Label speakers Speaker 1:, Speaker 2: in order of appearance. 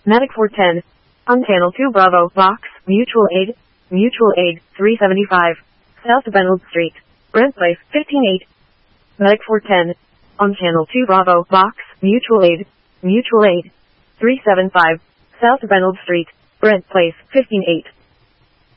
Speaker 1: Medic 410. On Channel 2 Bravo, Box, Mutual Aid, 375. South Benold Street, Brent Place, 158. Medic 410. On Channel 2 Bravo, Box, Mutual Aid, 375. South Benold Street, Brent Place, 158.